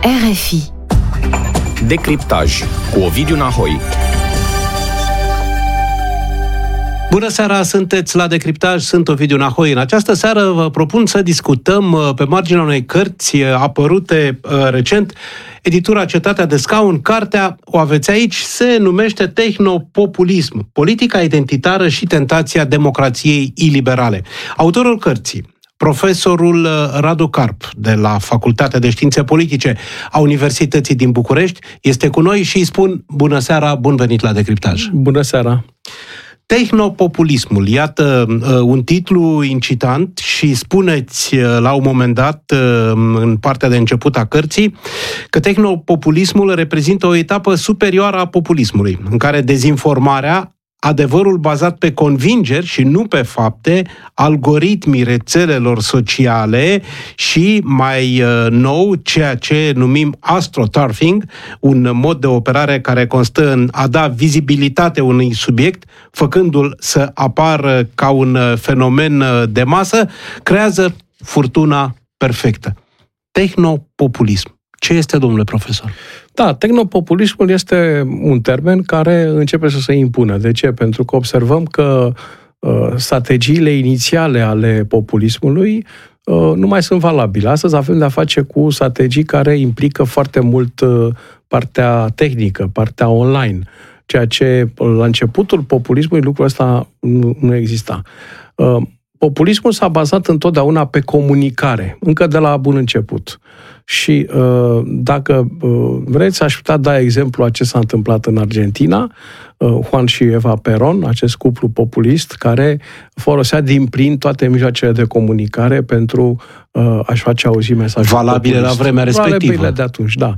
RFI. Decriptaj cu Ovidiu Nahoi. Bună seara, sunteți la Decriptaj, sunt Ovidiu Nahoi. În această seară vă propun să discutăm pe marginea unei cărți apărute recent, editura Cetatea de Scaun. Cartea, o aveți aici, se numește Tehnopopulism, politica identitară și tentația democrației iliberale. Autorul cărții, profesorul Radu Carp, de la Facultatea de Științe Politice a Universității din București, este cu noi și îi spun bună seara, bun venit la Decriptaj. Bună seara! Tehnopopulismul, iată un titlu incitant și spuneți la un moment dat, în partea de început a cărții, că tehnopopulismul reprezintă o etapă superioară a populismului, în care dezinformarea, adevărul bazat pe convingeri și nu pe fapte, algoritmii rețelelor sociale și, mai nou, ceea ce numim astroturfing, un mod de operare care constă în a da vizibilitate unui subiect, făcându-l să apară ca un fenomen de masă, creează furtuna perfectă. Tehnopopulism. Ce este, domnule profesor? Da, tehnopopulismul este un termen care începe să se impună. De ce? Pentru că observăm că strategiile inițiale ale populismului nu mai sunt valabile. Astăzi avem de-a face cu strategii care implică foarte mult partea tehnică, partea online, ceea ce la începutul populismului lucrul ăsta nu exista. Populismul s-a bazat întotdeauna pe comunicare, încă de la bun început. Și dacă vreți, aș putea da exemplu a ce s-a întâmplat în Argentina, Juan și Eva Perón, acest cuplu populist care folosea din plin toate mijloacele de comunicare pentru a-și face auzi mesajul valabile populist. La vremea respectivă. Valabile de atunci, da.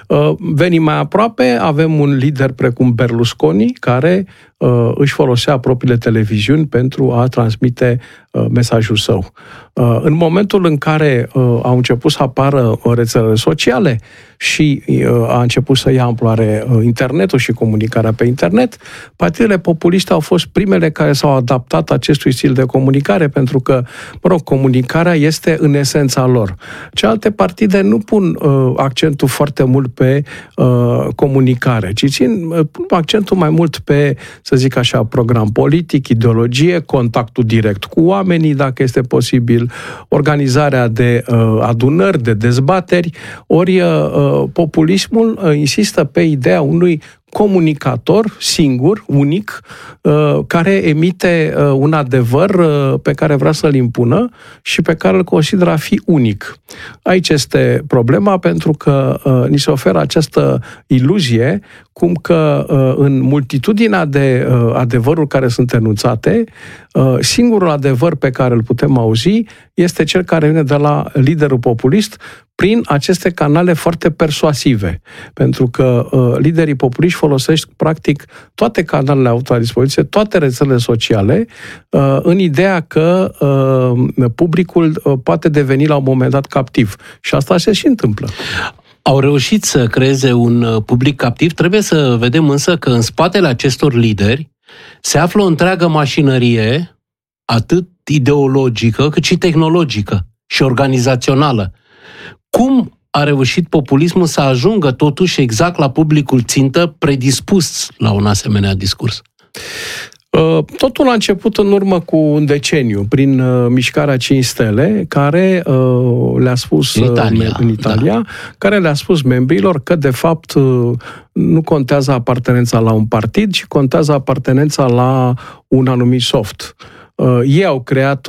Venim mai aproape, avem un lider precum Berlusconi, care își folosea propriile televiziuni pentru a transmite mesajul său. În momentul în care au început să apară rețelele sociale și a început să ia amploare internetul și comunicarea pe internet, partidele populiste au fost primele care s-au adaptat acestui stil de comunicare, pentru că, comunicarea este în esența lor. Celelalte partide nu pun accentul foarte mult pe comunicare, ci pun accentul mai mult pe, să zic așa, program politic, ideologie, contactul direct cu oamenii, dacă este posibil, organizarea de adunări, de dezbateri, ori populismul insistă pe ideea unui comunicator singur, unic, care emite un adevăr pe care vrea să-l impună și pe care îl consideră a fi unic. Aici este problema, pentru că ni se oferă această iluzie cum că în multitudinea de adevăruri care sunt enunțate, singurul adevăr pe care îl putem auzi este cel care vine de la liderul populist prin aceste canale foarte persuasive. Pentru că liderii populiști folosesc practic toate canalele avute la dispoziție, toate rețelele sociale, în ideea că publicul poate deveni la un moment dat captiv. Și asta se și întâmplă. Au reușit să creeze un public captiv. Trebuie să vedem însă că în spatele acestor lideri se află o întreagă mașinărie, atât ideologică, cât și tehnologică și organizațională. Cum a reușit populismul să ajungă totuși exact la publicul țintă predispus la un asemenea discurs? Totul a început în urmă cu un deceniu, prin mișcarea 5 stele, care le-a spus în Italia, da, care le-a spus membrilor că, de fapt, nu contează apartenența la un partid, ci contează apartenența la un anumit soft. Ei au creat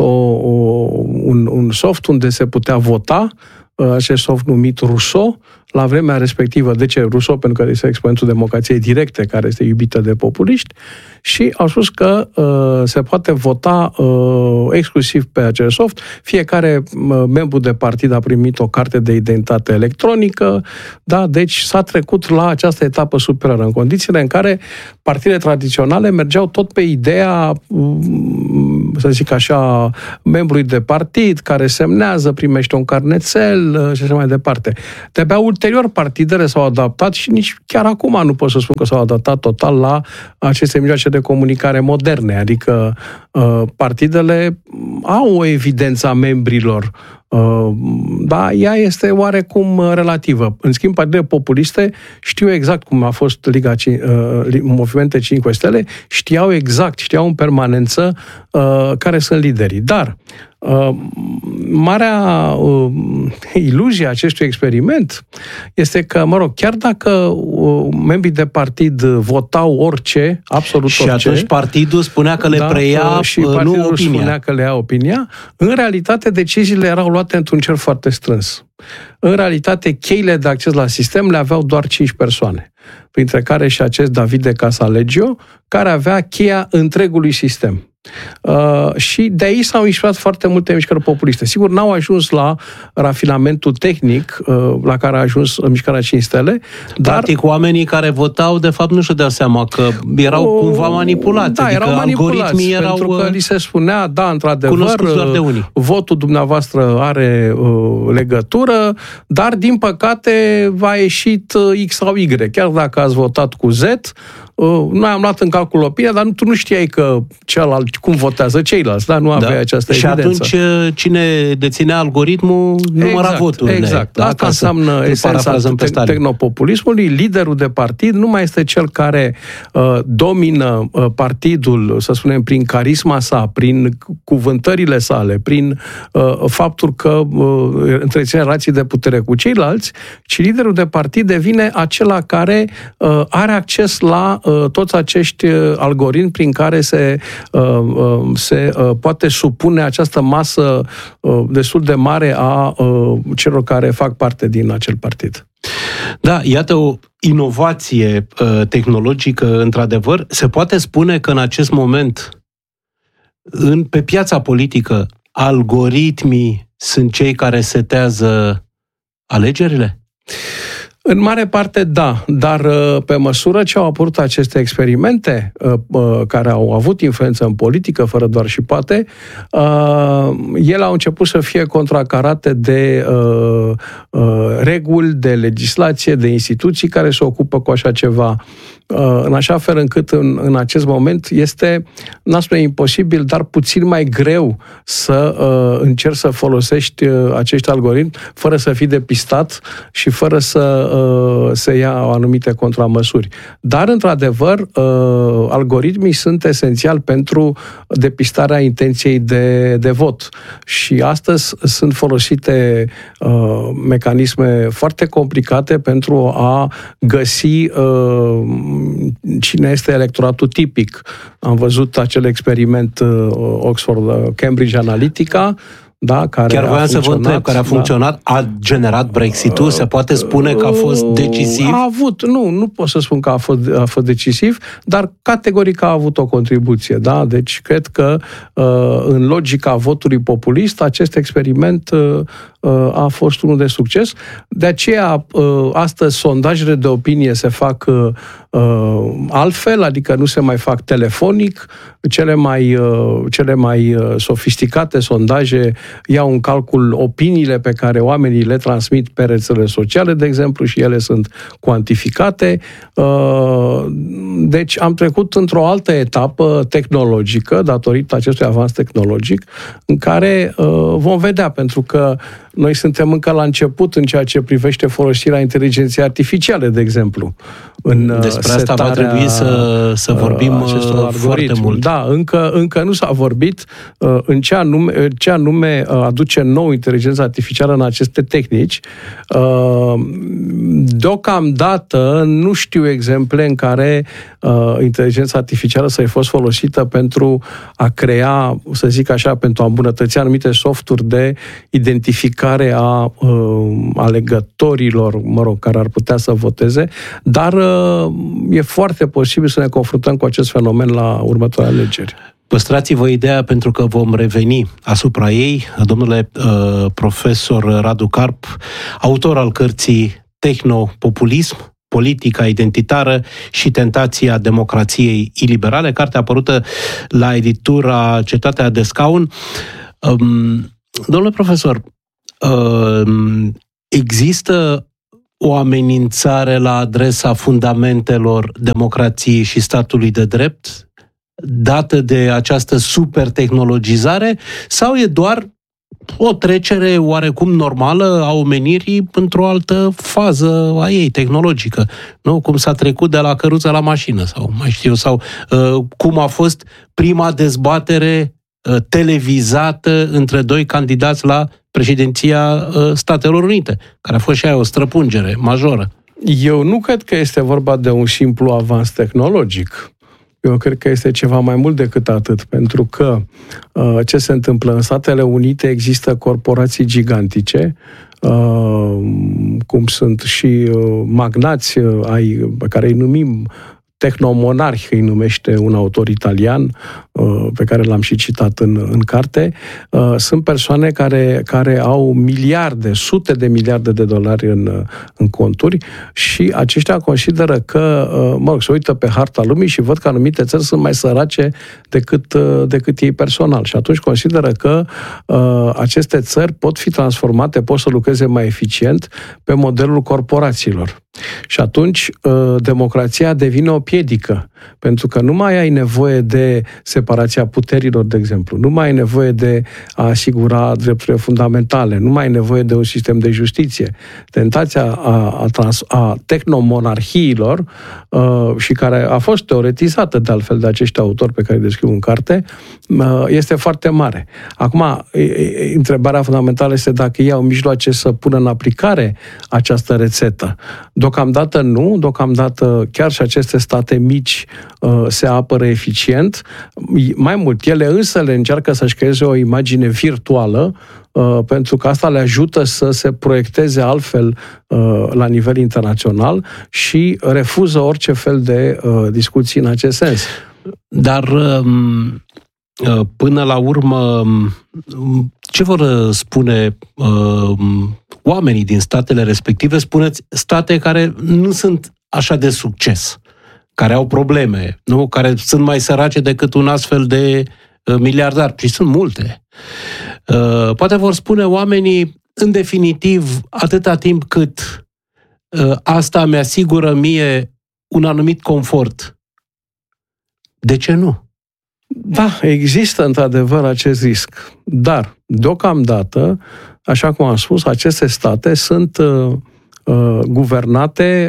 un soft unde se putea vota, acest soft numit Rousseau, la vremea respectivă. De ce Rousseau? Pentru că este exponentul democrației directe, care este iubită de populiști, și au spus că se poate vota exclusiv pe acest soft. Fiecare membru de partid a primit o carte de identitate electronică, da? Deci s-a trecut la această etapă superioară, în condițiile în care partidele tradiționale mergeau tot pe ideea, să zic așa, membrului de partid care semnează, primește un carnețel și așa mai departe. De-abia ulterior partidele s-au adaptat și nici chiar acum nu pot să spun că s-au adaptat total la aceste mijloace de comunicare moderne, adică partidele au o evidență a membrilor Da, ea este oarecum relativă. În schimb, partidele populiste știu exact cum a fost Movimente 5 Stele, știau în permanență care sunt liderii. Dar marea iluzie a acestui experiment este că, chiar dacă membrii de partid votau orice, absolut și orice... Și atunci partidul spunea că le preia, și nu opinia. Spunea că le ia opinia, în realitate deciziile erau luate într-un cer foarte strâns. În realitate, cheile de acces la sistem le aveau doar 5 persoane, printre care și acest Davide Casalegio, care avea cheia întregului sistem. Și de aici s-au inspirat foarte multe mișcări populiste. Sigur, n-au ajuns la rafinamentul tehnic la care a ajuns Mișcarea 5 Stele, dar... Practic, oamenii care votau, de fapt, nu și-o dea seama că erau cumva manipulați. Da, adică erau manipulați, algoritmii erau... pentru că li se spunea, da, într-adevăr, votul dumneavoastră are legătură, dar, din păcate, v-a ieșit X sau Y. Chiar dacă ați votat cu Z, noi am luat în calcul opinia, dar tu nu știai că celălalt, cum votează ceilalți, dar nu aveai această evidență. Și atunci cine deținea algoritmul număra voturile. Exact. Da? Asta înseamnă esența tehnopopulismului. Liderul de partid nu mai este cel care domină partidul, să spunem, prin carisma sa, prin cuvântările sale, prin faptul că întreține relații de putere cu ceilalți, ci liderul de partid devine acela care are acces la toți acești algoritmi prin care se poate supune această masă destul de mare a celor care fac parte din acel partid. Da, iată o inovație tehnologică, într-adevăr. Se poate spune că în acest moment, pe piața politică, algoritmii sunt cei care setează alegerile? În mare parte, da, dar pe măsură ce au apărut aceste experimente care au avut influență în politică, fără doar și poate, ele au început să fie contracarate de reguli, de legislație, de instituții care se ocupă cu așa ceva. În așa fel încât în acest moment este, n-aș spune imposibil, dar puțin mai greu să încerci să folosești acești algoritmi fără să fii depistat și fără să se ia anumite contramăsuri. Dar, într-adevăr, algoritmii sunt esențiali pentru depistarea intenției de vot. Și astăzi sunt folosite mecanisme foarte complicate pentru a găsi cine este electoratul tipic. Am văzut acel experiment Oxford-Cambridge Analytica, da, care chiar voiam să vă întreb, care a funcționat, da. A generat Brexit-ul? Se poate spune că a fost decisiv? A avut, nu pot să spun că a fost decisiv, dar categoric a avut o contribuție, da? Deci cred că în logica votului populist, acest experiment a fost unul de succes. De aceea, astăzi, sondajele de opinie se fac altfel, adică nu se mai fac telefonic. Cele mai sofisticate sondaje iau în calcul opiniile pe care oamenii le transmit pe rețelele sociale, de exemplu, și ele sunt cuantificate. Deci am trecut într-o altă etapă tehnologică, datorită acestui avans tehnologic, în care vom vedea, pentru că noi suntem încă la început în ceea ce privește folosirea inteligenței artificiale, de exemplu. Despre asta va trebui să vorbim foarte mult. Da, încă nu s-a vorbit în ce anume aduce nou inteligența artificială în aceste tehnici. Deocamdată nu știu exemple în care inteligența artificială să fi fost folosită pentru a crea, să zic așa, pentru a îmbunătăți anumite softuri de identificare a alegătorilor, care ar putea să voteze, dar e foarte posibil să ne confruntăm cu acest fenomen la următoarele alegeri. Păstrați-vă ideea, pentru că vom reveni asupra ei. Domnule profesor Radu Carp, autor al cărții Tehnopopulism, politica identitară și tentația democrației iliberale, carte apărută la editura Cetatea de Scaun. Domnule profesor, există o amenințare la adresa fundamentelor democrației și statului de drept dată de această supertehnologizare, sau e doar o trecere oarecum normală a omenirii într-o altă fază a ei, tehnologică. Nu? Cum s-a trecut de la căruță la mașină, sau mai știu, sau cum a fost prima dezbatere televizată între doi candidați la președinția Statelor Unite, care a fost și aia o străpungere majoră. Eu nu cred că este vorba de un simplu avans tehnologic. Eu cred că este ceva mai mult decât atât, pentru că ce se întâmplă? În Statele Unite există corporații gigantice, cum sunt și magnați pe care îi numim tehnomonarhi, îi numește un autor italian, pe care l-am și citat în carte. Sunt persoane care au miliarde, sute de miliarde de dolari în conturi și aceștia consideră că, se uită pe harta lumii și văd că anumite țări sunt mai sărace decât ei personal. Și atunci consideră că aceste țări pot fi transformate, pot să lucreze mai eficient pe modelul corporațiilor. Și atunci democrația devine o piedică, pentru că nu mai ai nevoie de separația puterilor, de exemplu, nu mai ai nevoie de a asigura drepturile fundamentale, nu mai ai nevoie de un sistem de justiție. Tentația a tehnomonarhiilor și care a fost teoretizată de altfel de acești autori pe care îi descriu în carte, este foarte mare. Acum, întrebarea fundamentală este dacă ei au mijloace să pună în aplicare această rețetă. Deocamdată nu, deocamdată chiar și aceste state mici se apără eficient. Mai mult, ele însă le încearcă să-și creeze o imagine virtuală, pentru că asta le ajută să se proiecteze altfel la nivel internațional și refuză orice fel de discuții în acest sens. Dar până la urmă, ce vor spune oamenii din statele respective? Spuneți state care nu sunt așa de succes, care au probleme, nu? Care sunt mai sărace decât un astfel de miliardar. Și sunt multe. Poate vor spune oamenii, în definitiv, atâta timp cât asta mi-asigură mie un anumit confort. De ce nu? Da, există într-adevăr acest risc. Dar, deocamdată, așa cum am spus, aceste state sunt guvernate,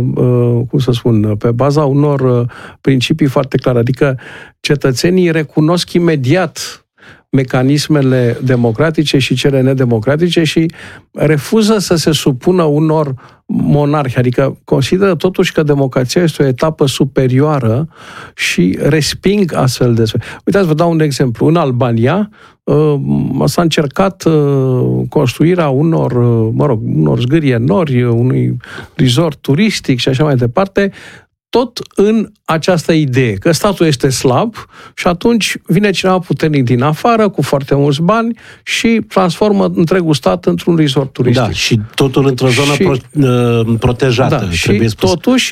pe baza unor principii foarte clare. Adică cetățenii recunosc imediat mecanismele democratice și cele nedemocratice și refuză să se supună unor monarhi. Adică consideră totuși că democrația este o etapă superioară și resping astfel de... Uitați, vă dau un exemplu. În Albania s-a încercat construirea unor zgârie nori, unui resort turistic și așa mai departe, tot în această idee, că statul este slab și atunci vine cineva puternic din afară, cu foarte mulți bani și transformă întregul stat într-un resort turistic. Da, și totul într-o zonă protejată. Da, și spus. Totuși,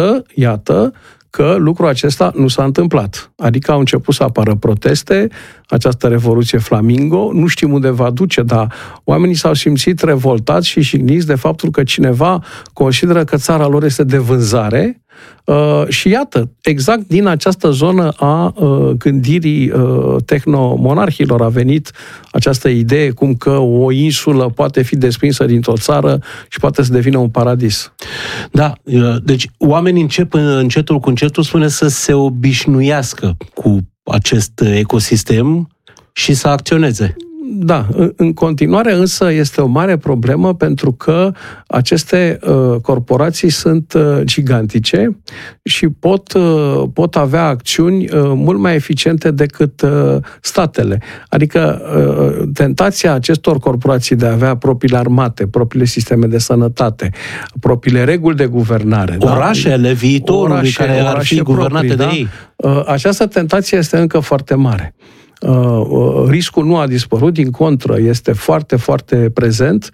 iată că lucrul acesta nu s-a întâmplat. Adică au început să apară proteste, această revoluție Flamingo, nu știm unde va duce, dar oamenii s-au simțit revoltați și jigniți de faptul că cineva consideră că țara lor este de vânzare și iată, exact din această zonă a gândirii tehnomonarhilor a venit această idee cum că o insulă poate fi desprinsă dintr-o țară și poate să devină un paradis. Da, deci oamenii încep încetul cu încetul, spune, să se obișnuiască cu acest ecosistem și să acționeze. Da, în continuare însă este o mare problemă pentru că aceste corporații sunt gigantice și pot avea acțiuni mult mai eficiente decât statele. Adică tentația acestor corporații de a avea propriile armate, propriile sisteme de sănătate, propriile reguli de guvernare. Orașele viitorului care ar fi guvernate de ei. Această tentație este încă foarte mare. Riscul nu a dispărut, din contră, este foarte, foarte prezent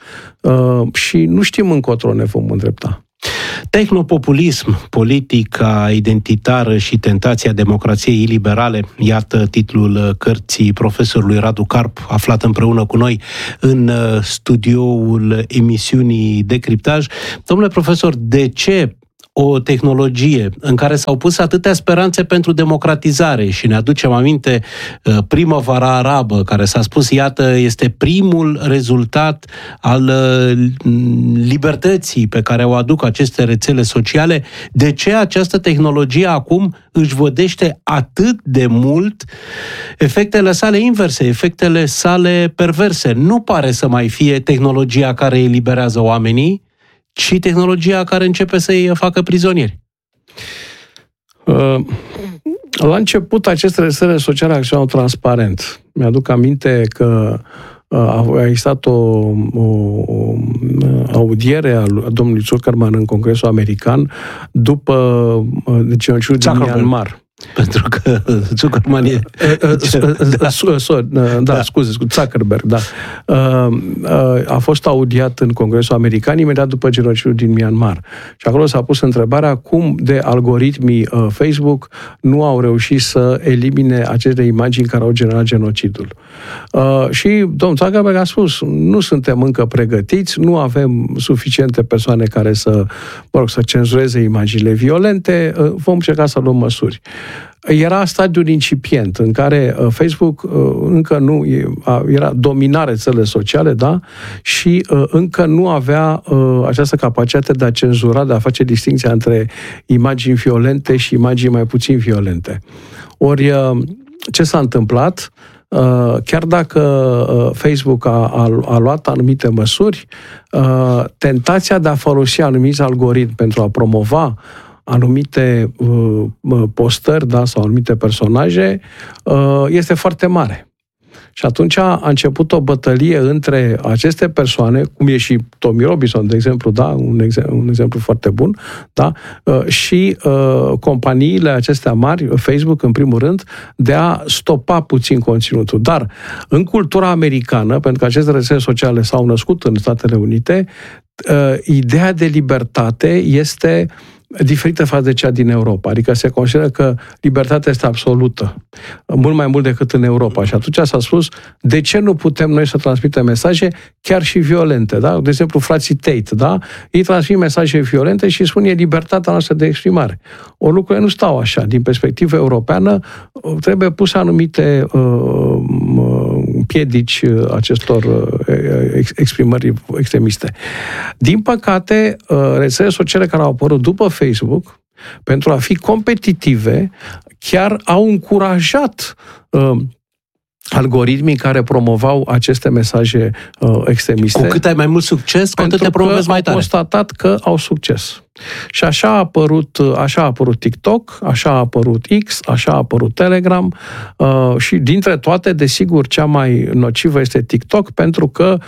și nu știm încotro ne vom îndrepta. Tehnopopulism, politica identitară și tentația democrației iliberale, iată titlul cărții profesorului Radu Carp, aflat împreună cu noi în studioul emisiunii Decriptaj. Domnule profesor, de ce o tehnologie în care s-au pus atâtea speranțe pentru democratizare și ne aducem aminte primăvara arabă, care s-a spus, iată, este primul rezultat al libertății pe care o aduc aceste rețele sociale, de ce această tehnologie acum își vădește atât de mult efectele sale inverse, efectele sale perverse? Nu pare să mai fie tehnologia care eliberează oamenii, ci tehnologia care începe să-i facă prizonieri. La început, aceste rețele sociale acționau transparent. Mi-aduc aminte că a existat o audiere a domnului Zuckerman în Congresul American după genocidul din Myanmar. Pentru că Zuckerman e... Zuckerberg, da. A fost audiat în Congresul American imediat după genocidul din Myanmar. Și acolo s-a pus întrebarea cum de algoritmii Facebook nu au reușit să elimine aceste imagini care au generat genocidul. Și domnul Zuckerberg a spus, nu suntem încă pregătiți, nu avem suficiente persoane care să cenzureze imaginile violente, vom încerca să luăm măsuri. Era stadiul incipient în care Facebook încă nu era domina rețelele sociale, da? Și încă nu avea această capacitate de a cenzura, de a face distinția între imagini violente și imagini mai puțin violente. Ori ce s-a întâmplat? Chiar dacă Facebook a luat anumite măsuri, tentația de a folosi anumiți algoritmi pentru a promova anumite postări, da, sau anumite personaje, este foarte mare. Și atunci a început o bătălie între aceste persoane, cum e și Tommy Robinson, de exemplu, da, un exemplu foarte bun, da, și companiile acestea mari, Facebook în primul rând, de a stopa puțin conținutul. Dar în cultura americană, pentru că aceste rețele sociale s-au născut în Statele Unite, ideea de libertate este diferită față de cea din Europa. Adică se consideră că libertatea este absolută, mult mai mult decât în Europa. Și atunci s-a spus, de ce nu putem noi să transmitem mesaje chiar și violente? Da? De exemplu, frații Tate, da? Ei transmit mesaje violente și spun, e libertatea noastră de exprimare. O lucrurile nu stau așa. Din perspectivă europeană, trebuie puse anumite piedici acestor exprimări extremiste. Din păcate, rețelele sociale care au apărut după Facebook, pentru a fi competitive, chiar au încurajat algoritmii care promovau aceste mesaje extremiste. Cu cât ai mai mult succes, cu atât te promovezi mai tare. Au constatat că au succes. Și așa a apărut TikTok, așa a apărut X, așa a apărut Telegram și dintre toate, desigur, cea mai nocivă este TikTok, pentru că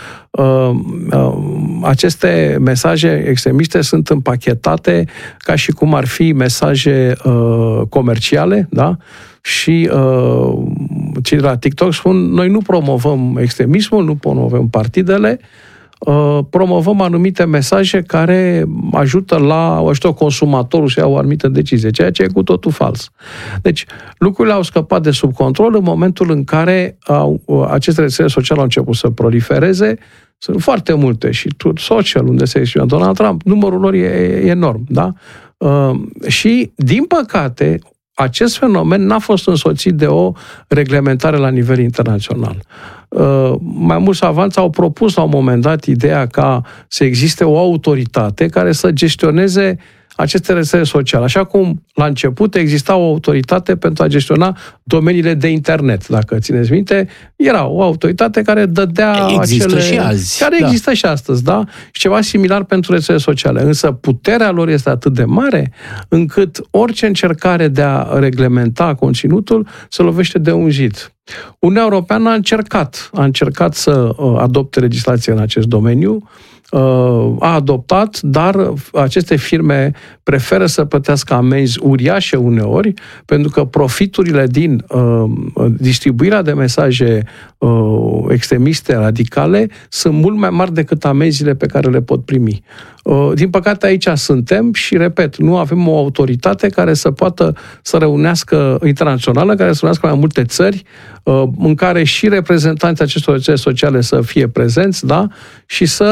aceste mesaje extremiste sunt împachetate ca și cum ar fi mesaje comerciale, da? Și cei de la TikTok spun, noi nu promovăm extremismul, nu promovăm partidele, promovăm anumite mesaje care ajută consumatorul să ia o anumită decizie, ceea ce e cu totul fals. Deci, lucrurile au scăpat de sub control în momentul în care aceste rețele sociale au început să prolifereze. Sunt foarte multe și Truth Social, unde se exprimă Donald Trump, numărul lor e enorm, da? Și, din păcate, acest fenomen n-a fost însoțit de o reglementare la nivel internațional. Mai mulți savanți au propus la un moment dat ideea ca să existe o autoritate care să gestioneze aceste rețele sociale. Așa cum la început exista o autoritate pentru a gestiona domeniile de internet. Dacă țineți minte, era o autoritate care dădea există și azi. Care există și astăzi, da? Și ceva similar pentru rețele sociale. Însă puterea lor este atât de mare încât orice încercare de a reglementa conținutul se lovește de un zid. Uniunea Europeană a încercat să adopte legislație în acest domeniu, a adoptat, dar aceste firme preferă să plătească amenzi uriașe uneori, pentru că profiturile din distribuirea de mesaje extremiste, radicale, sunt mult mai mari decât amenziile pe care le pot primi. Din păcate aici suntem și, repet, nu avem o autoritate care să poată să reunească, internațională, care să reunească mai multe țări, în care și reprezentanții acestor rețele sociale să fie prezenți, da? Și să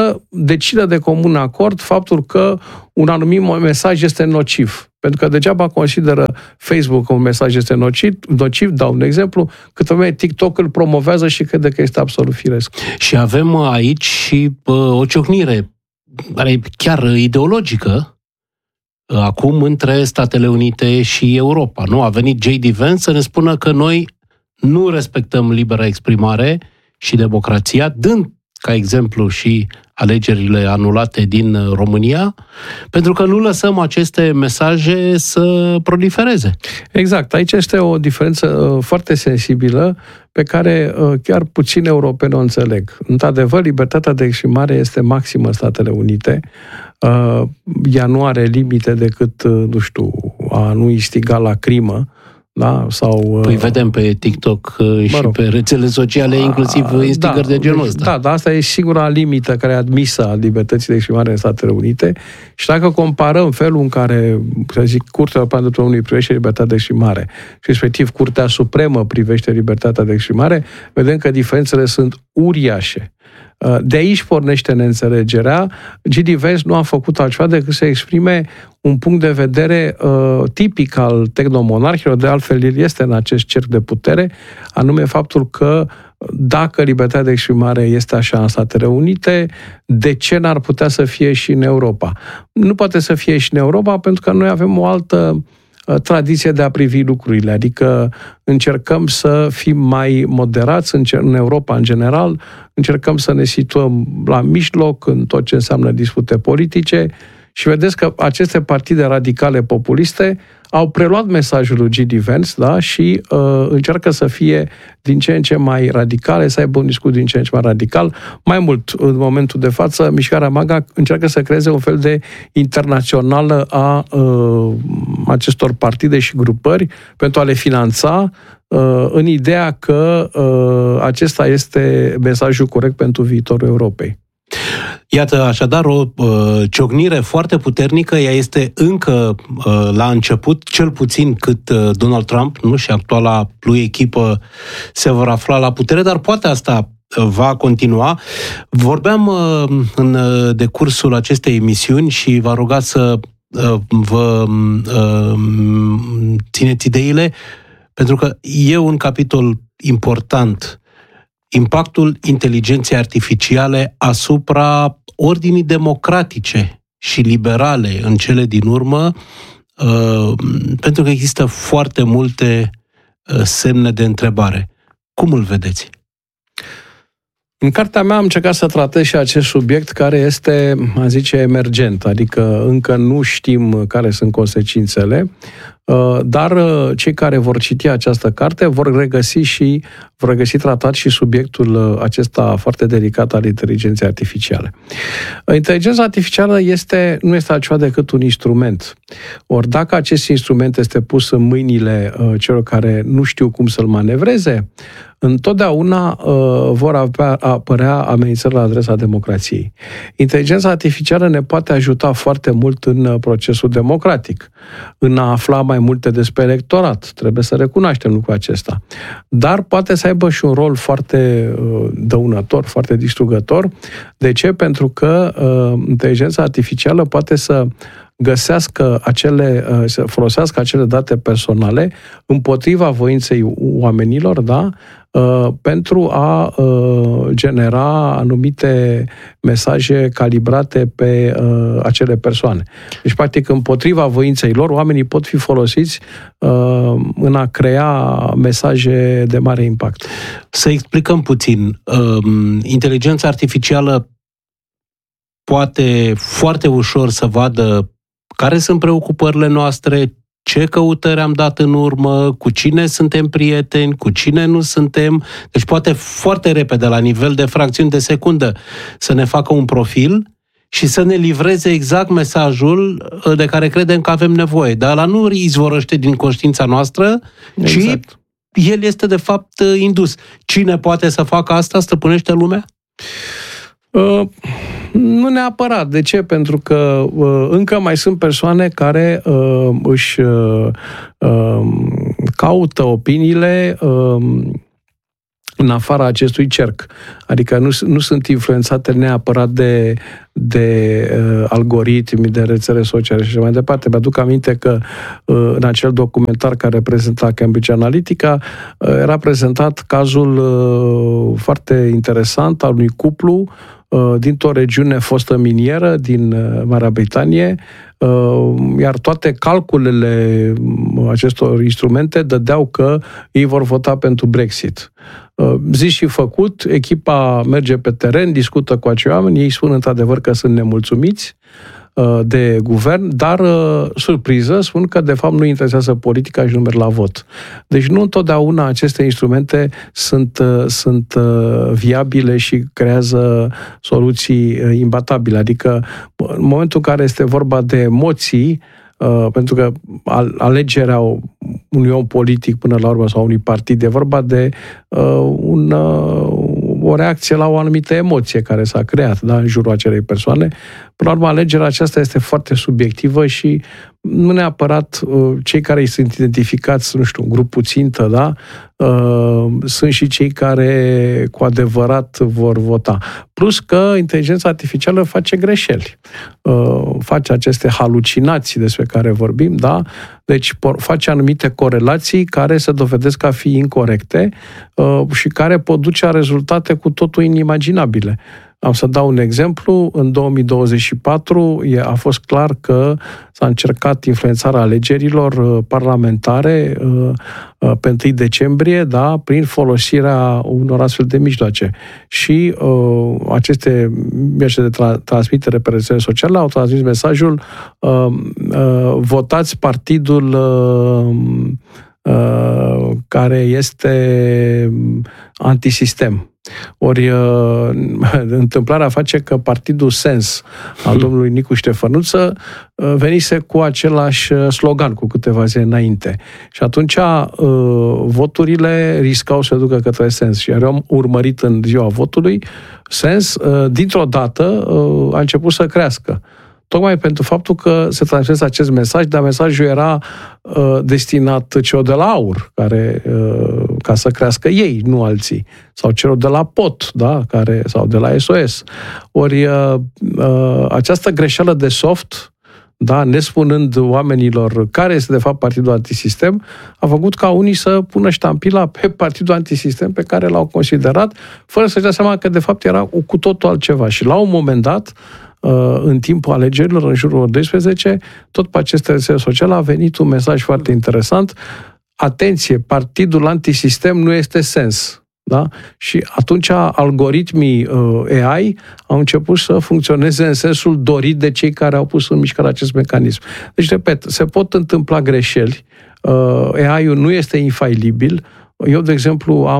decidă de comun acord faptul că un anumit mesaj este nociv. Pentru că degeaba consideră Facebook că un mesaj este nociv, dau un exemplu, câtă vreme TikTok îl promovează și crede că este absolut firesc. Și avem aici și o ciocnire chiar ideologică acum între Statele Unite și Europa. Nu? A venit J.D. Vance să ne spună că noi nu respectăm libera exprimare și democrația, dând ca exemplu și alegerile anulate din România, pentru că nu lăsăm aceste mesaje să prolifereze. Exact. Aici este o diferență foarte sensibilă pe care chiar puțini europeni o înțeleg. Într-adevăr, libertatea de exprimare este maximă în Statele Unite. Ea nu are limite decât, a nu instiga la crimă, da? Sau, păi vedem pe TikTok și pe rețele sociale, inclusiv instigări de genul ăsta. Da, dar asta e singura limită care e admisă a libertății de exprimare în Statele Unite. Și dacă comparăm felul în care, să zic, Curtea Europeană a Drepturilor Omului privește libertatea de exprimare și respectiv Curtea Supremă privește libertatea de exprimare, vedem că diferențele sunt uriașe. De aici pornește neînțelegerea. J.D. Vance nu a făcut altceva decât să exprime un punct de vedere tipic al tehnomonarhilor, de altfel el este în acest cerc de putere, anume faptul că dacă libertatea de exprimare este așa în Statele Unite, de ce n-ar putea să fie și în Europa? Nu poate să fie și în Europa pentru că noi avem o altă tradiție de a privi lucrurile, adică încercăm să fim mai moderați în Europa în general, încercăm să ne situăm la mijloc în tot ce înseamnă dispute politice și vedeți că aceste partide radicale populiste au preluat mesajul lui J.D. Vance, da? Și încearcă să fie din ce în ce mai radicale, să aibă un discurs din ce în ce mai radical. Mai mult, în momentul de față, Mișcarea MAGA încearcă să creeze un fel de internațională a acestor partide și grupări pentru a le finanța în ideea că acesta este mesajul corect pentru viitorul Europei. Iată, așadar, o ciocnire foarte puternică, ea este încă la început, cel puțin cât Donald Trump, nu, și actuala lui echipă se vor afla la putere, dar poate asta va continua. Vorbeam în decursul acestei emisiuni și v-am rugat să vă țineți ideile, pentru că e un capitol important, impactul inteligenței artificiale asupra ordinii democratice și liberale în cele din urmă, pentru că există foarte multe semne de întrebare. Cum îl vedeți? În cartea mea am încercat să tratez și acest subiect care este, a zice, emergent, adică încă nu știm care sunt consecințele, dar cei care vor citi această carte vor regăsi tratat și subiectul acesta foarte delicat al inteligenței artificiale. Inteligența artificială nu este altceva decât un instrument. Ori dacă acest instrument este pus în mâinile celor care nu știu cum să-l manevreze, întotdeauna vor apărea amenințări la adresa democrației. Inteligența artificială ne poate ajuta foarte mult în procesul democratic, în a afla mai multe despre electorat. Trebuie să recunoaștem lucrul acesta. Dar poate să aibă și un rol foarte dăunător, foarte distrugător. De ce? Pentru că inteligența artificială poate să să folosească acele date personale împotriva voinței oamenilor, da? Pentru a genera anumite mesaje calibrate pe acele persoane. Deci, practic, împotriva voinței lor, oamenii pot fi folosiți în a crea mesaje de mare impact. Să explicăm puțin. Inteligența artificială poate foarte ușor să vadă care sunt preocupările noastre, ce căutări am dat în urmă, cu cine suntem prieteni, cu cine nu suntem. Deci poate foarte repede, la nivel de fracțiuni de secundă, să ne facă un profil și să ne livreze exact mesajul de care credem că avem nevoie. Dar ăla nu izvorăște din conștiința noastră, exact. Ci el este de fapt indus. Cine poate să facă asta? Stăpânește lumea? Nu neapărat. De ce? Pentru că încă mai sunt persoane care își caută opiniile în afara acestui cerc. Adică nu sunt influențate neapărat de algoritmi, de rețele sociale și așa mai departe. Mi-aduc aminte că în acel documentar care prezenta Cambridge Analytica era prezentat cazul foarte interesant al unui cuplu dintr-o regiune fostă minieră din Marea Britanie, iar toate calculele acestor instrumente dădeau că ei vor vota pentru Brexit. Zis și făcut, echipa merge pe teren, discută cu acei oameni, ei spun într-adevăr că sunt nemulțumiți de guvern, dar, surpriză, spun că de fapt nu interesează politica și nu merg la vot. Deci nu întotdeauna aceste instrumente sunt viabile și creează soluții imbatabile. Adică în momentul în care este vorba de emoții, pentru că alegerea unui om politic până la urmă sau unui partid e vorba de o reacție la o anumită emoție care s-a creat, da, în jurul acelei persoane. Până la urmă, alegerea aceasta este foarte subiectivă și nu neapărat cei care îi sunt identificați, nu știu, grupul țintă, da, sunt și cei care cu adevărat vor vota. Plus că inteligența artificială face greșeli. Face aceste halucinații despre care vorbim, da? Deci face anumite corelații care se dovedesc a fi incorecte și care pot duce la rezultate cu totul inimaginabile. Am să dau un exemplu. În 2024 a fost clar că s-a încercat influențarea alegerilor parlamentare pe 1 decembrie, da, prin folosirea unor astfel de mijloace. Și aceste mijloace de transmitere pe rețele sociale au transmis mesajul votați partidul care este antisistem. Ori întâmplarea face că partidul Sens al domnului Nicu Ștefănuță venise cu același slogan cu câteva zile înainte. Și atunci voturile riscau să ducă către Sens. Și am urmărit în ziua votului, Sens, dintr-o dată, a început să crească. Tocmai pentru faptul că se transmite acest mesaj, dar mesajul era destinat celor de la AUR, care, ca să crească ei, nu alții, sau celor de la POT, da, sau de la SOS. Ori această greșeală de soft, da, nespunând oamenilor care este de fapt partidul antisistem, a făcut ca unii să pună ștampila pe partidul antisistem pe care l-au considerat, fără să-și dea seama că de fapt era cu totul altceva. Și la un moment dat, în timpul alegerilor, în jurul 12, tot pe aceste rețele sociale a venit un mesaj foarte interesant. Atenție, partidul antisistem nu este Sens. Da? Și atunci algoritmii AI au început să funcționeze în sensul dorit de cei care au pus în mișcare acest mecanism. Deci, repet, se pot întâmpla greșeli. AI-ul nu este infailibil. Eu, de exemplu,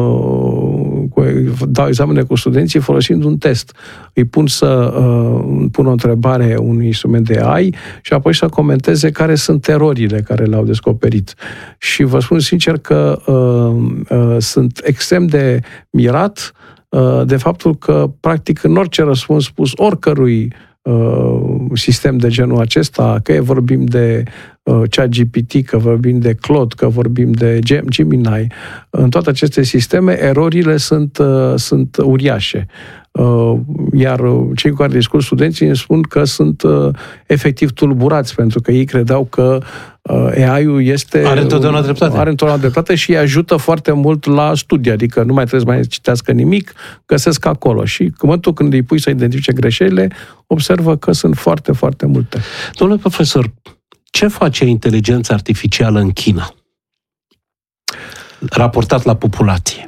dau examene cu studenții folosind un test. Îi pun pun o întrebare unui instrument de AI și apoi să comenteze care sunt erorile care le-au descoperit. Și vă spun sincer că sunt extrem de mirat de faptul că, practic, în orice răspuns pus oricărui sistem de genul acesta, că vorbim de ChatGPT, că vorbim de Claude, că vorbim de Gemini, în toate aceste sisteme, erorile sunt uriașe. Iar cei cu care discut studenții îmi spun că sunt efectiv tulburați, pentru că ei credeau că AI-ul are întotdeauna dreptate și îi ajută foarte mult la studii, adică nu mai trebuie să mai citească nimic, găsesc acolo. Și în momentul când îi pui să identifice greșelile, observă că sunt foarte, foarte multe. Domnule profesor, ce face inteligența artificială în China, raportat la populație?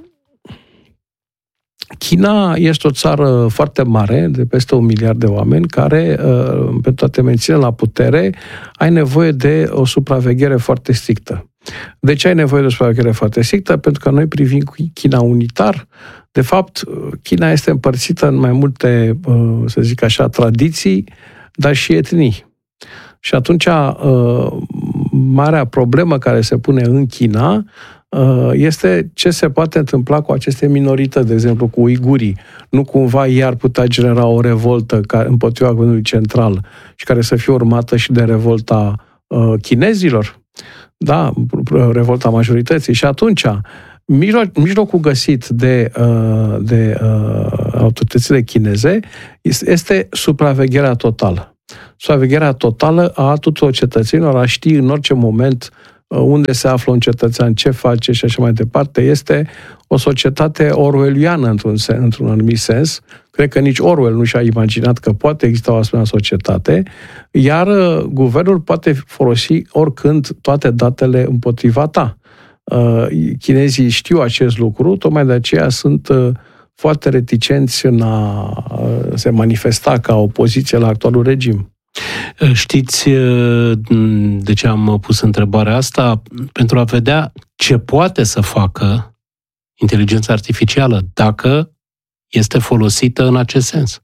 China este o țară foarte mare, de peste 1 miliard de oameni, care, pentru a te menține la putere, ai nevoie de o supraveghere foarte strictă. De ce ai nevoie de o supraveghere foarte strictă? Pentru că noi privim China unitar. De fapt, China este împărțită în mai multe, să zic așa, tradiții, dar și etnii. Și atunci, marea problemă care se pune în China este ce se poate întâmpla cu aceste minorități, de exemplu cu uigurii. Nu cumva ei ar putea genera o revoltă împotriva guvernului central și care să fie urmată și de revolta chinezilor? Da, revolta majorității. Și atunci, mijlocul găsit de autoritățile chineze este supravegherea totală. Supravegherea totală a tuturor cetățenilor, a ști în orice moment unde se află un cetățean, ce face și așa mai departe. Este o societate orwelliană într-un anumit sens. Cred că nici Orwell nu și-a imaginat că poate exista o asemenea societate, iar guvernul poate folosi oricând toate datele împotriva ta. Chinezii știu acest lucru, tocmai de aceea sunt foarte reticenți în a se manifesta ca opoziție la actualul regim. Știți de ce am pus întrebarea asta? Pentru a vedea ce poate să facă inteligența artificială dacă este folosită în acest sens.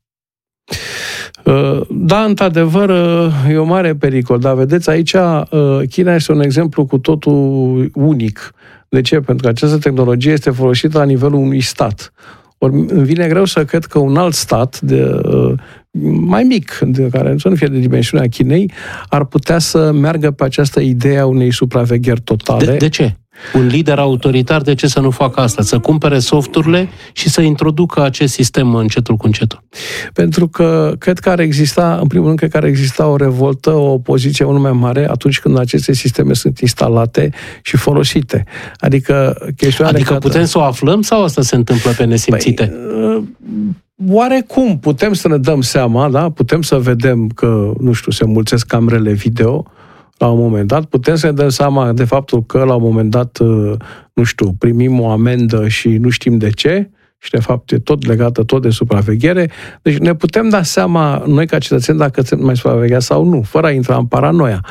Da, într-adevăr, e un mare pericol, dar vedeți, aici China este un exemplu cu totul unic. De ce? Pentru că această tehnologie este folosită la nivelul unui stat. Ori îmi vine greu să cred că un alt stat mai mic, care să nu fie de dimensiunea Chinei, ar putea să meargă pe această idee a unei supravegheri totale. De ce? Un lider autoritar, de ce să nu facă asta? Să cumpere softurile și să introducă acest sistem încetul cu încetul? Pentru că cred că ar exista, în primul rând, cred că ar exista o revoltă, o opoziție mult mai mare atunci când aceste sisteme sunt instalate și folosite. Adică putem să o aflăm sau asta se întâmplă pe nesimțite? Oarecum putem să ne dăm seama, da? Putem să vedem că, se mulțesc camerele video la un moment dat, putem să ne dăm seama de faptul că la un moment dat, primim o amendă și nu știm de ce, și de fapt e tot legată tot de supraveghere. Deci ne putem da seama noi ca cetățeni dacă suntem mai supravegheați sau nu, fără a intra în paranoia.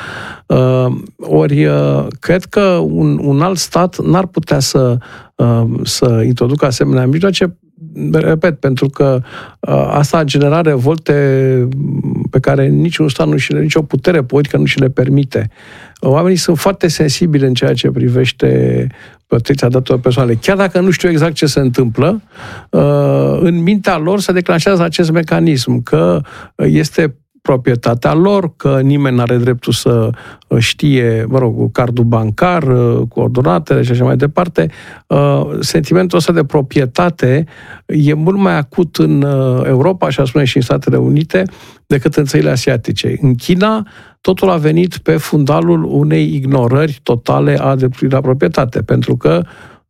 Cred că un alt stat n-ar putea să introducă asemenea mijloace, repet, pentru că asta a generat revolte pe care niciun stat nicio putere politică nu și le permite. Oamenii sunt foarte sensibili în ceea ce privește protecția datelor personale. Chiar dacă nu știu exact ce se întâmplă, în mintea lor se declanșează acest mecanism, că este proprietatea lor, că nimeni nu are dreptul să știe, cardul bancar, coordonatele și așa mai departe. Sentimentul ăsta de proprietate e mult mai acut în Europa, și spune și în Statele Unite, decât în țările asiatice. În China, totul a venit pe fundalul unei ignorări totale a dreptului la proprietate, pentru că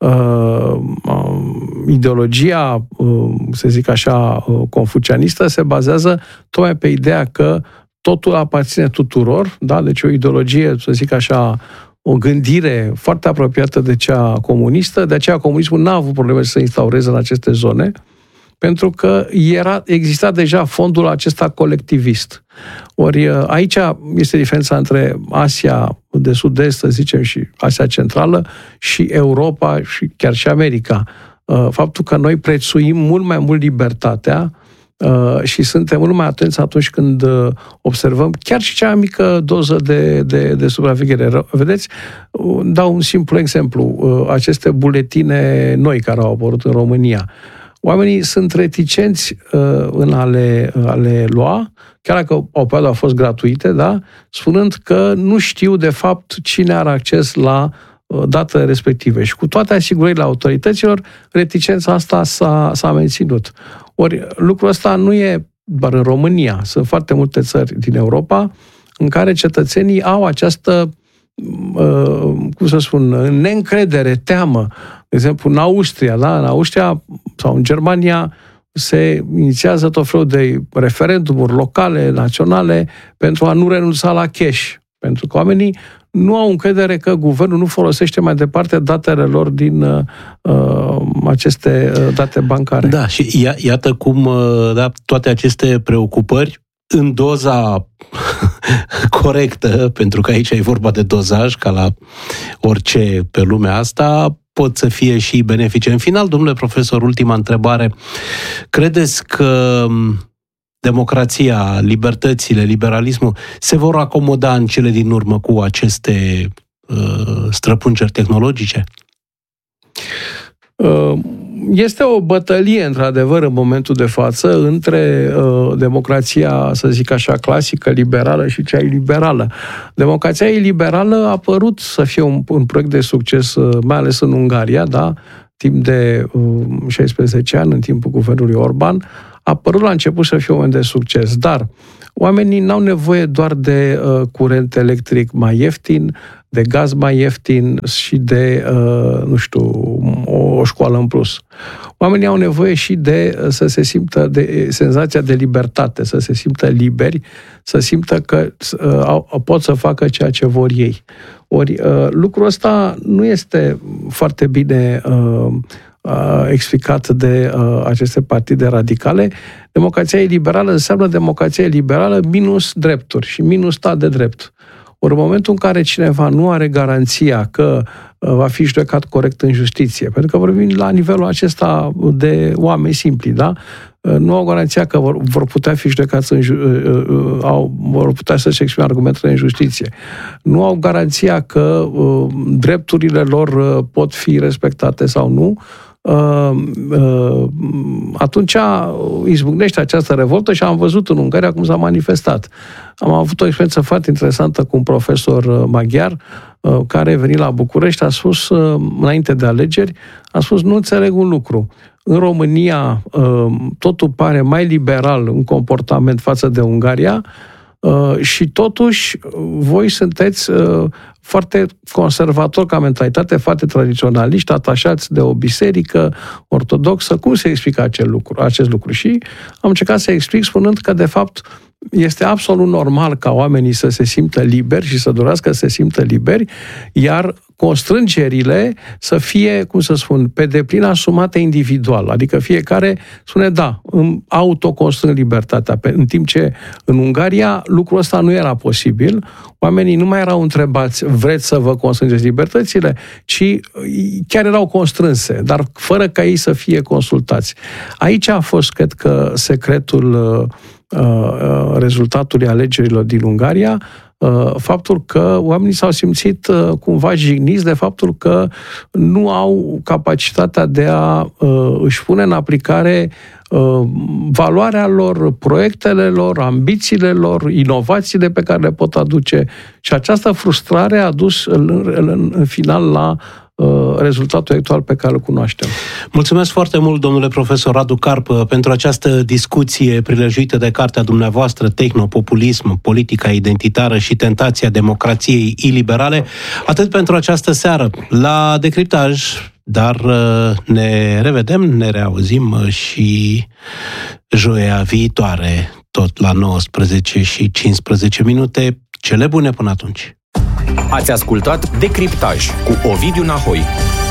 ideologia, să zic așa, confucianistă se bazează tocmai pe ideea că totul aparține tuturor, da? Deci o ideologie, să zic așa, o gândire foarte apropiată de cea comunistă, de aceea comunismul n-a avut probleme să se instaureze în aceste zone, pentru că exista deja fondul acesta colectivist. Ori aici este diferența între Asia de Sud-Est, să zicem, și Asia Centrală și Europa și chiar și America. Faptul că noi prețuim mult mai mult libertatea și suntem mult mai atenți atunci când observăm chiar și cea mică doză de supraveghere. Vedeți? Dau un simplu exemplu. Aceste buletine noi care au apărut în România. Oamenii sunt reticenți în a le lua, chiar dacă o perioadă au fost gratuite, da? Spunând că nu știu de fapt cine are acces la datele respective. Și cu toate asigurările autorităților, reticența asta s-a menținut. Ori lucrul ăsta nu e doar în România. Sunt foarte multe țări din Europa în care cetățenii au această neîncredere, teamă. De exemplu, în Austria, da? În Austria sau în Germania se inițiază tot felul de referendumuri locale, naționale, pentru a nu renunța la cash. Pentru că oamenii nu au încredere că guvernul nu folosește mai departe datele lor din aceste date bancare. Da, și iată cum toate aceste preocupări în doza corectă, pentru că aici e vorba de dozaj, ca la orice pe lumea asta, pot să fie și benefice. În final, domnule profesor, ultima întrebare. Credeți că democrația, libertățile, liberalismul se vor acomoda în cele din urmă cu aceste străpungeri tehnologice? Este o bătălie, într-adevăr, în momentul de față, între democrația, să zic așa, clasică, liberală și cea iliberală. Democrația iliberală a părut să fie un proiect de succes, mai ales în Ungaria, da? Timp de 16 ani, în timpul guvernului Orban, a părut la început să fie un moment de succes, dar oamenii n-au nevoie doar de curent electric mai ieftin, de gaz mai ieftin și de, o școală în plus. Oamenii au nevoie și de să se simtă de senzația de libertate, să se simtă liberi, să simtă că pot să facă ceea ce vor ei. Ori lucrul ăsta nu este foarte bine explicat de aceste partide radicale. Democrația liberală înseamnă democrația liberală minus drepturi și minus stat de drept. Ori în momentul în care cineva nu are garanția că va fi judecat corect în justiție, pentru că vorbim la nivelul acesta de oameni simpli, da? Nu au garanția că vor putea fi judecați vor putea să-și exprime argumentele în justiție. Nu au garanția că drepturile lor pot fi respectate sau nu. Atunci izbucnește această revoltă și am văzut în Ungaria cum s-a manifestat. Am avut o experiență foarte interesantă cu un profesor maghiar care venit la București, a spus, înainte de alegeri, a spus, nu înțeleg un lucru. În România totul pare mai liberal în comportament față de Ungaria și totuși voi sunteți foarte conservatori ca mentalitate, foarte tradiționaliști, atașați de o biserică ortodoxă. Cum se explică acest lucru? Și am încercat să explic spunând că, de fapt, este absolut normal ca oamenii să se simtă liberi și să dorească să se simtă liberi, iar constrângerile să fie, pe deplin asumate individual. Adică fiecare spune, da, îmi autoconstrâng libertatea. În timp ce în Ungaria lucrul ăsta nu era posibil, oamenii nu mai erau întrebați, vreți să vă constrângeți libertățile, ci chiar erau constrânse, dar fără ca ei să fie consultați. Aici a fost, cred că, secretul rezultatului alegerilor din Ungaria, faptul că oamenii s-au simțit cumva jigniți de faptul că nu au capacitatea de a își pune în aplicare valoarea lor, proiectele lor, ambițiile lor, inovațiile pe care le pot aduce. Și această frustrare a dus în final la rezultatul actual pe care îl cunoaștem. Mulțumesc foarte mult, domnule profesor Radu Carp, pentru această discuție prilejuită de cartea dumneavoastră, Tehnopopulism, politica identitară și tentația democrației iliberale. Atât pentru această seară la Decriptaj, dar ne revedem, ne reauzim și joia viitoare, tot la 19:15. Cele bune până atunci! Ați ascultat Decriptaj cu Ovidiu Nahoi.